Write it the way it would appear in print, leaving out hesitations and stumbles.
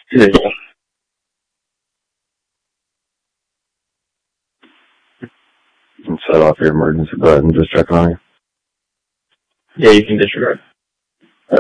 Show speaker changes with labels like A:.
A: Yeah.
B: And set off your emergency button, just check on you.
A: Yeah, you can disregard.